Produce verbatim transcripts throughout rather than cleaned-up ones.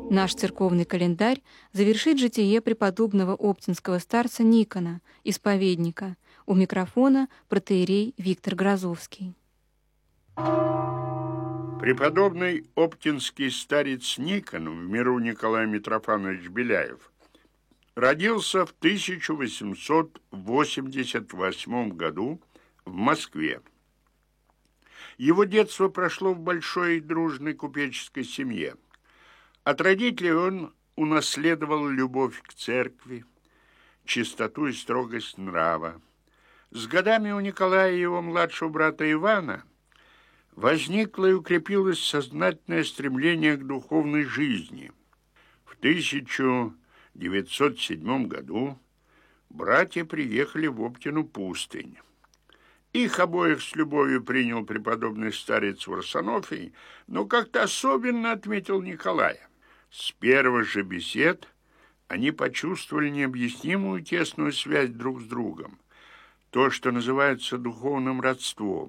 Наш церковный календарь завершит житие преподобного оптинского старца Никона, исповедника. У микрофона протоиерей Виктор Грозовский. Преподобный оптинский старец Никон, в миру Николай Митрофанович Беляев, родился в тысяча восемьсот восемьдесят восьмом году в Москве. Его детство прошло в большой и дружной купеческой семье. От родителей он унаследовал любовь к церкви, чистоту и строгость нрава. С годами у Николая и его младшего брата Ивана возникло и укрепилось сознательное стремление к духовной жизни. В тысяча девятьсот седьмом году братья приехали в Оптину пустынь. Их обоих с любовью принял преподобный старец Варсонофий, но как-то особенно отметил Николая. С первых же бесед они почувствовали необъяснимую тесную связь друг с другом, то, что называется духовным родством.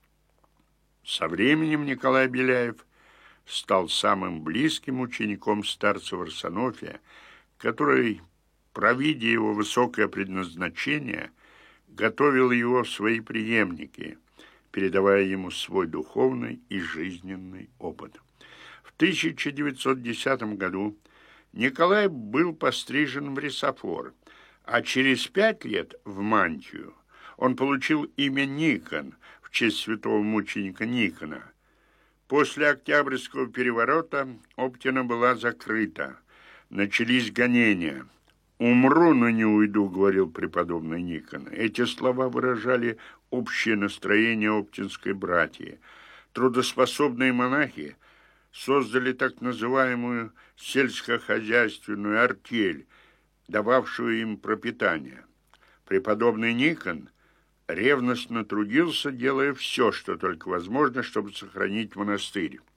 Со временем Николай Беляев стал самым близким учеником старца Варсонофия, который, провидя его высокое предназначение, готовил его в свои преемники, передавая ему свой духовный и жизненный опыт. В тысяча девятьсот десятом году Николай был пострижен в рисофор, а через пять лет в мантию. Он получил имя Никон в честь святого мученика Никона. После Октябрьского переворота Оптина была закрыта. Начались гонения. «Умру, но не уйду», — говорил преподобный Никон. Эти слова выражали общее настроение оптинской братьи. Трудоспособные монахи создали так называемую сельскохозяйственную артель, дававшую им пропитание. Преподобный Никон ревностно трудился, делая все, что только возможно, чтобы сохранить монастырь.